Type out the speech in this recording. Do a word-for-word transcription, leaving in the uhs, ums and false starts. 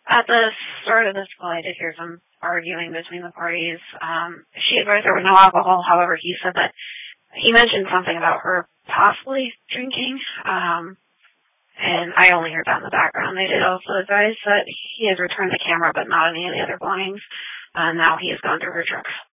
At the start of this call, I did hear some arguing between the parties. Um, she advised there was no alcohol. However, he said that he mentioned something about her possibly drinking. Um, and I only heard that in the background. They did also advise that he has returned the camera, but not any of the other belongings. Uh, now he has gone through her truck.